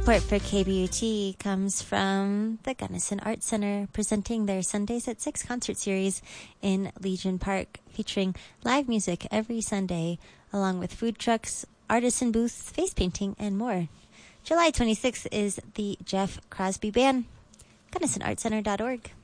Support for KBUT comes from the Gunnison Arts Center, presenting their Sundays at 6 concert series in Legion Park, featuring live music every Sunday, along with food trucks, artisan booths, face painting, and more. July 26th is the Jeff Crosby Band. GunnisonArtCenter.org.